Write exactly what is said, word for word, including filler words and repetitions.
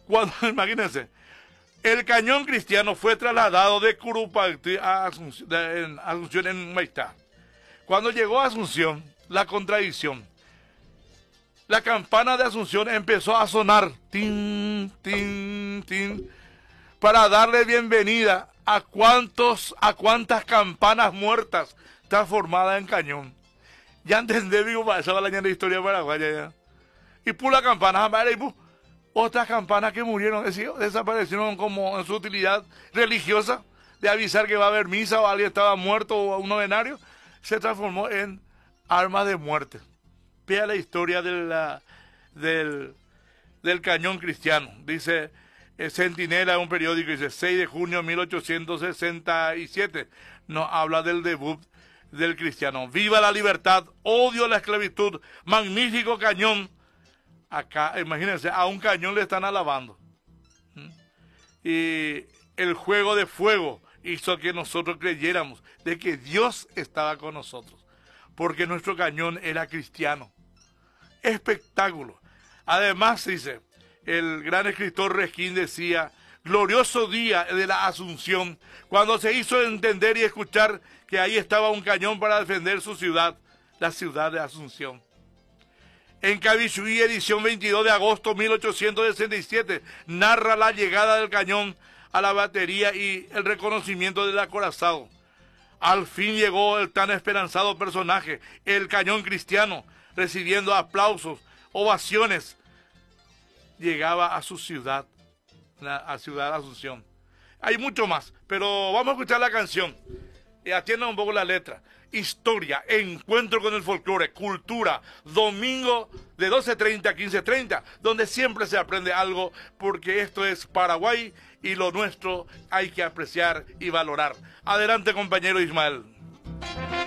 Cuando, imagínense, el cañón cristiano fue trasladado de Curupaytí a Asunción, de, en Asunción en Maitá. Cuando llegó a Asunción, la contradicción, la campana de Asunción empezó a sonar, tin, tin, tin, para darle bienvenida a cuántos, a cuántas campanas muertas transformadas en cañón. Ya entendé, digo, para esa va la historia paraguaya ya. Y por la campana, otras campanas que murieron, es decir, desaparecieron como en su utilidad religiosa, de avisar que va a haber misa o alguien estaba muerto o un novenario, se transformó en armas de muerte. Vea la historia de la, del, del cañón cristiano. Dice eh, Centinela, un periódico, dice seis de junio de mil ochocientos sesenta y siete. Nos habla del debut del cristiano. ¡Viva la libertad! ¡Odio la esclavitud! ¡Magnífico cañón! Acá, imagínense, a un cañón le están alabando. ¿Mm? Y el juego de fuego hizo que nosotros creyéramos de que Dios estaba con nosotros, porque nuestro cañón era cristiano. Espectáculo. Además, dice, el gran escritor Resquín decía, glorioso día de la Asunción, cuando se hizo entender y escuchar que ahí estaba un cañón para defender su ciudad, la ciudad de Asunción. En Cabichuí, edición veintidós de agosto de mil ochocientos sesenta y siete, narra la llegada del cañón a la batería y el reconocimiento del acorazado. Al fin llegó el tan esperanzado personaje, el cañón cristiano, recibiendo aplausos, ovaciones. Llegaba a su ciudad, a Ciudad Asunción. Hay mucho más, pero vamos a escuchar la canción. Y atiendan un poco la letra. Historia, encuentro con el folclore, cultura, domingo de doce treinta a quince treinta, donde siempre se aprende algo, porque esto es Paraguay y lo nuestro hay que apreciar y valorar. Adelante, compañero Ismael.